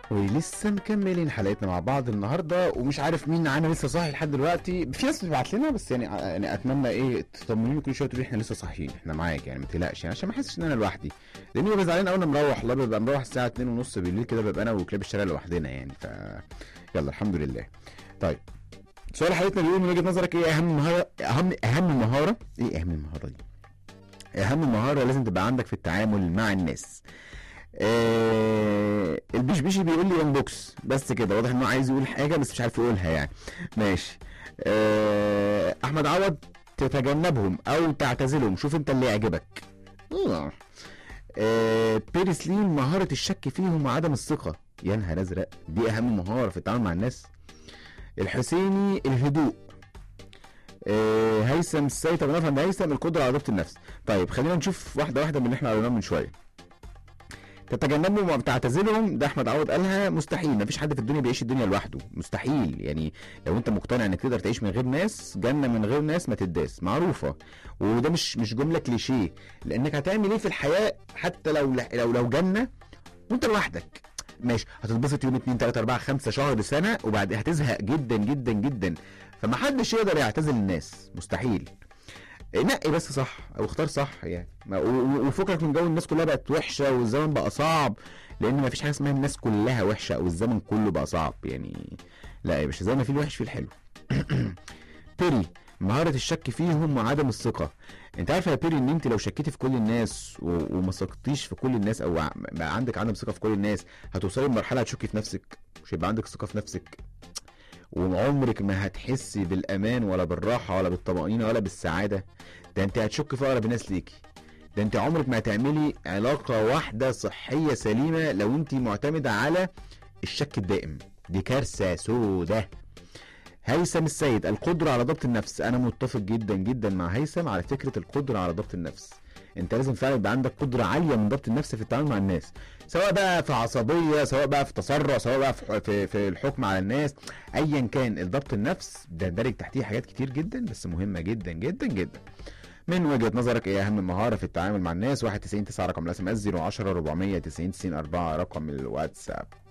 ولسه مكملين حلقتنا مع بعض النهارده، ومش عارف مين معانا لسه صاحي لحد دلوقتي. في ناس بتبعت لنا، بس يعني اتمنى ايه تطمنوني كل شويه تقولوا احنا لسه صاحيين، احنا معاك يعني، ما تقلقش يعني، عشان ما احسش ان انا لوحدي. لان ببقى زعلان اول ما مروح، والله ببقى مروح الساعه 2:30 بالليل كده، ببقى انا وكلاب الشارع لوحدنا يعني. يلا الحمد لله. طيب، سؤال حلقتنا بيقول: من وجهه نظرك ايه اهم مهاره، اهم مهاره، ايه اهم المهاره دي؟ اهم مهاره لازم تبقى عندك في التعامل مع الناس؟ البشبشي بيقول لي ون بوكس بس كده، واضح انه عايز يقول حاجه بس مش عارف يقولها يعني. ماشي. احمد عوض: تتجنبهم او تعتزلهم، شوف انت اللي يعجبك. بيرسلين: مهاره الشك فيهم وعدم الثقه. يا نهار ازرق، دي اهم مهاره في التعامل مع الناس. الحسيني: الهدوء. هيثم السيد: طب نفهم هيثم القدره على ضبط النفس. طيب خلينا نشوف واحده واحده من اللي احنا قلناه من شويه. تتجنبهم وبتعتزلهم، ده احمد عوض قالها. مستحيل، مفيش حد في الدنيا بيعيش الدنيا لوحده، مستحيل يعني. لو انت مقتنع انك تقدر تعيش من غير ناس، جنه من غير ناس ما تداس، معروفه. وده مش جمله كليشيه، لانك هتعمل ايه في الحياه حتى لو جنه وانت لوحدك؟ ماشي، هتتبسط يوم 2 3 4 5 شهر سنه، وبعد هتزهق جدا جدا جدا. فمحدش يقدر يعتزل الناس، مستحيل. نقي بس صح، او اختار صح يعني. وفكرك من جو الناس كلها بقت وحشه والزمن بقى صعب، لان ما فيش حاجه اسمها الناس كلها وحشه او الزمن كله بقى صعب يعني. لا يا باشا، زي ما في الوحش في الحلو. بيري: مهاره الشك فيهم وعدم الثقه. انت عارف يا بيري ان انت لو شكيتي في كل الناس وما ثقتيش في كل الناس، او بقى عندك عدم ثقه في كل الناس، هتوصلي لمرحله هتشكي في نفسك، مش هيبقى عندك ثقه في نفسك، وعمرك ما هتحسي بالامان ولا بالراحه ولا بالطمانينه ولا بالسعاده. ده انت هتشك في اقرب الناس ليكي. ده انت عمرك ما هتعملي علاقه واحده صحيه سليمه لو انت معتمده على الشك الدائم. دي كارثه سودة. هيثم السيد: القدره على ضبط النفس. انا متفق جدا جدا مع هيثم على فكره القدره على ضبط النفس. انت لازم فعلا يبقى عندك قدره عاليه من ضبط النفس في التعامل مع الناس، سواء بقى في عصبيه، سواء بقى في تسرع، سواء بقى في الحكم على الناس. ايا كان، الضبط النفس ده دارج تحتيه حاجات كتير جدا، بس مهمه جدا جدا جدا. من وجهه نظرك ايه اهم مهاره في التعامل مع الناس؟ 199 9 رقم الاس ام اس، 010 490 90 4 رقم الواتساب.